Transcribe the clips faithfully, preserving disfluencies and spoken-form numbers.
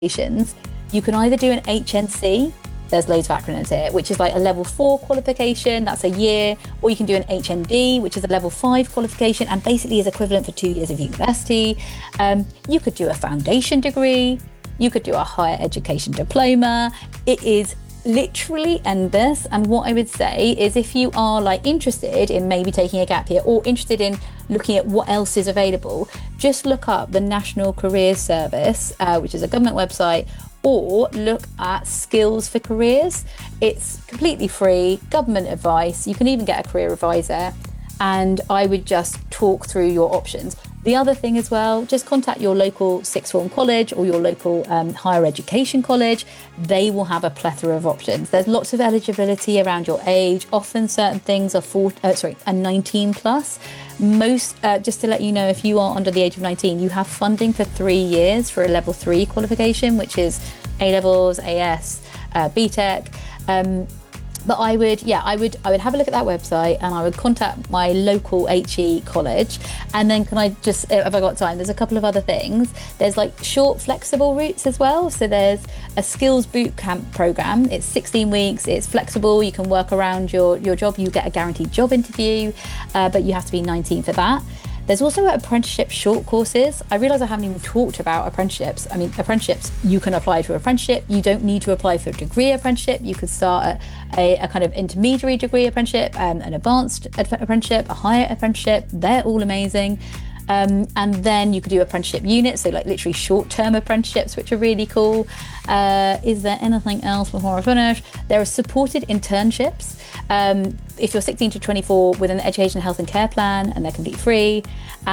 qualifications, you can either do an H N C, there's loads of acronyms here, which is like a level four qualification, that's a year, or you can do an H N D, which is a level five qualification and basically is equivalent for two years of university. Um, you could do a foundation degree, you could do a higher education diploma. It is literally endless. And what I would say is if you are like interested in maybe taking a gap year or interested in looking at what else is available, just look up the National Careers Service, uh, which is a government website, or look at Skills for Careers. It's completely free, government advice. You can even get a career advisor, and I would just talk through your options. The other thing as well, just contact your local sixth form college or your local um, higher education college. They will have a plethora of options. There's lots of eligibility around your age. Often certain things are four, uh, sorry, are nineteen plus. Most, uh, just to let you know, if you are under the age of nineteen, you have funding for three years for a level three qualification, which is A-levels, A S, uh, B Tech. Um, But I would, yeah, I would I would have a look at that website and I would contact my local H E college. And then can I just, if I got time, there's a couple of other things. There's like short flexible routes as well. So there's a skills boot camp program. It's sixteen weeks, it's flexible. You can work around your, your job. You get a guaranteed job interview, uh, but you have to be nineteen for that. There's also apprenticeship short courses. I realise I haven't even talked about apprenticeships. I mean, apprenticeships, you can apply to an apprenticeship. You don't need to apply for a degree apprenticeship. You could start at a, a kind of intermediary degree apprenticeship, um, an advanced apprenticeship, a higher apprenticeship. They're all amazing. Um, and then you could do apprenticeship units, so like literally short-term apprenticeships, which are really cool. Uh, is there anything else before I finish? There are supported internships. Um, if you're sixteen to twenty-four with an education, health and care plan, and they're completely free.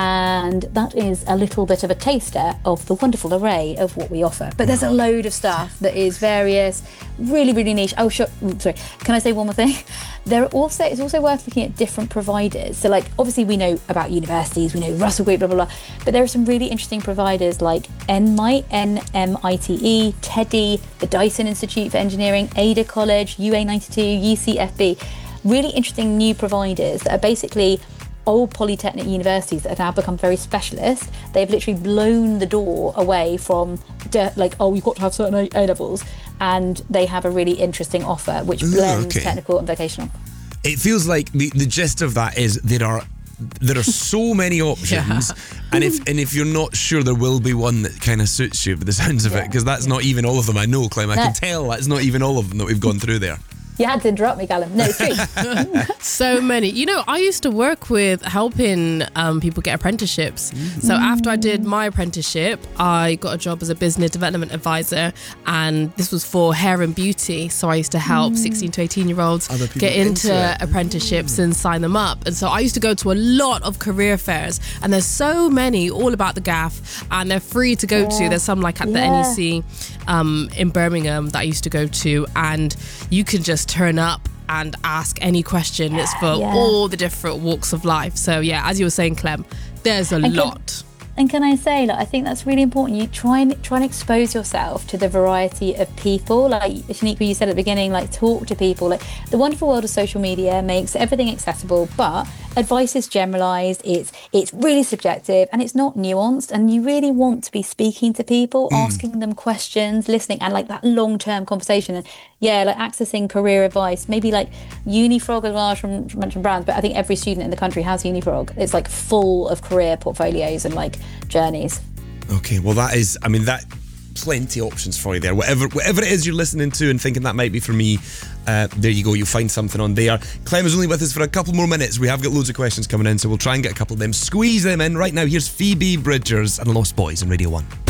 And that is a little bit of a taster of the wonderful array of what we offer. But there's a load of stuff that is various, really, really niche. Oh, sure. Sorry. Can I say one more thing? There are also, it's also worth looking at different providers. So like, obviously we know about universities, we know Russell Group, blah, blah, blah. But there are some really interesting providers like N M I T E, N M I T E, TEDI, the Dyson Institute for Engineering, Ada College, U A ninety-two, U C F B. Really interesting new providers that are basically old polytechnic universities that have now become very specialist. They've literally blown the door away from de- like, oh, you've got to have certain A-levels, and they have a really interesting offer which blends okay. technical and vocational. It feels like the, the gist of that is there are there are so many options, yeah. and if and if you're not sure, there will be one that kind of suits you, by the sounds of yeah. it, because that's yeah. not even all of them. I know, Clem, I no. can tell that's not even all of them that we've gone through there. You had to interrupt me, Callum. No, it's true. So many. You know, I used to work with helping um, people get apprenticeships. Mm. So after I did my apprenticeship, I got a job as a business development advisor, and this was for hair and beauty. So I used to help mm. sixteen to eighteen year olds get into, into apprenticeships mm. and sign them up. And so I used to go to a lot of career fairs, and there's so many all about the gaff, and they're free to go yeah. to. There's some like at the yeah. N E C um, in Birmingham that I used to go to, and you can just turn up and ask any question. It's for yeah. all the different walks of life. So yeah, as you were saying, Clem, there's a and lot. Can, and can I say, like, I think that's really important. You try and try and expose yourself to the variety of people. Like Shaniqua, you said at the beginning, like talk to people. Like the wonderful world of social media makes everything accessible, but advice is generalised. It's it's really subjective and it's not nuanced. And you really want to be speaking to people, mm. asking them questions, listening, and like that long-term conversation. And yeah, like accessing career advice, maybe like Unifrog as well, from, from mentioned brands, but I think every student in the country has Unifrog. It's like full of career portfolios and like journeys. Okay, well that is, I mean, that plenty of options for you there. Whatever whatever it is you're listening to and thinking that might be for me, uh, there you go, you'll find something on there. Clem is only with us for a couple more minutes. We have got loads of questions coming in, so we'll try and get a couple of them, squeeze them in. Right now, here's Phoebe Bridgers and Lost Boys on Radio one.